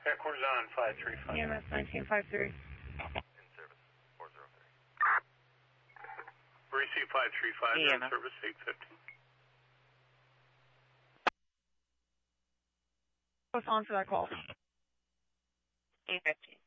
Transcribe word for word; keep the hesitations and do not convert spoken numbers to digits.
Headquarters on five three five. E M S nineteen five three. In service, four zero three. Receive five three five, E M S. in service eight fifty. What's on for that call? eight fifty.